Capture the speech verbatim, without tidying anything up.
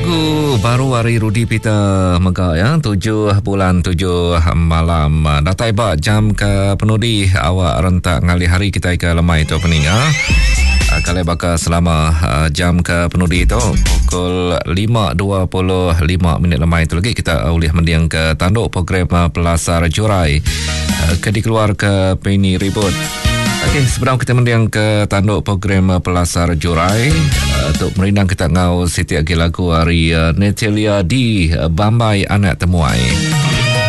lagu baru hari Rudi Peter Megak ya, tujuh bulan tujuh malam. Dah tiba jam ke penudi awak rentak ngali hari kita ke lemai tu pening ha. Kalau bakal selama uh, jam ke penudi itu pukul lima dua puluh lima minit lemai itu lagi kita boleh mendiang ke tanduk program uh, Pelasar Jurai uh, ke dikeluar ke Penny Ribut. Okey, sebelum kita mendiang ke tanduk program uh, Pelasar Jurai uh, untuk merindang kita ngau setiap lagu hari uh, Natalia di uh, Bambai Anak Temuai.